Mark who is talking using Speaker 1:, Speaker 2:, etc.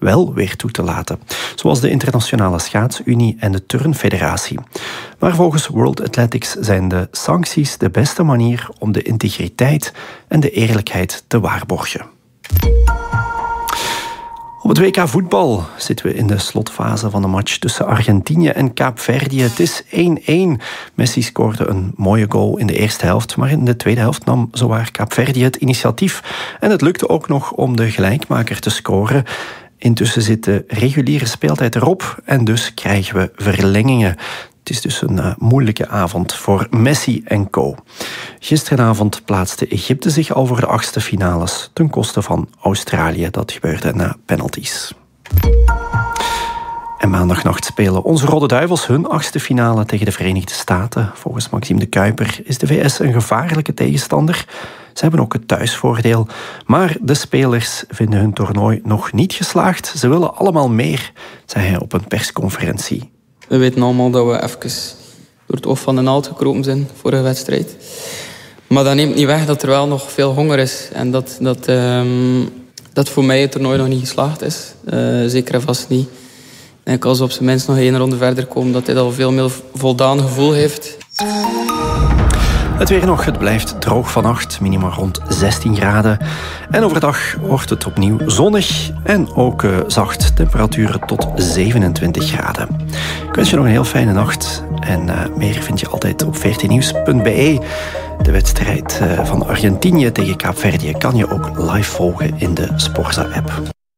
Speaker 1: wel weer toe te laten, zoals de Internationale Schaatsunie en de Turnfederatie. Maar volgens World Athletics zijn de sancties de beste manier om de integriteit en de eerlijkheid te waarborgen. Op het WK voetbal zitten we in de slotfase van de match tussen Argentinië en Kaapverdië. Het is 1-1. Messi scoorde een mooie goal in de eerste helft, maar in de tweede helft nam zowaar Kaapverdië het initiatief. En het lukte ook nog om de gelijkmaker te scoren. Intussen zit de reguliere speeltijd erop en dus krijgen we verlengingen. Het is dus een moeilijke avond voor Messi en co. Gisteravond plaatste Egypte zich al voor de 8e finales ten koste van Australië. Dat gebeurde na penalties. En maandagnacht spelen onze Rode Duivels hun 8e finale tegen de Verenigde Staten. Volgens Maxime de Kuiper is de VS een gevaarlijke tegenstander. Ze hebben ook het thuisvoordeel. Maar de spelers vinden hun toernooi nog niet geslaagd. Ze willen allemaal meer, zei hij op een persconferentie.
Speaker 2: We weten allemaal dat we even door het oog van de naald gekropen zijn voor een wedstrijd. Maar dat neemt niet weg dat er wel nog veel honger is. En dat voor mij het toernooi nog niet geslaagd is. Zeker en vast niet. Ik denk als we op zijn minst nog 1 ronde verder komen, dat hij al veel meer voldaan gevoel heeft.
Speaker 1: Het weer nog, het blijft droog vannacht, minimaal rond 16 graden. En overdag wordt het opnieuw zonnig en ook zacht, temperaturen tot 27 graden. Ik wens je nog een heel fijne nacht en meer vind je altijd op 14nieuws.be. De wedstrijd van Argentinië tegen Kaapverdië kan je ook live volgen in de Sporza-app.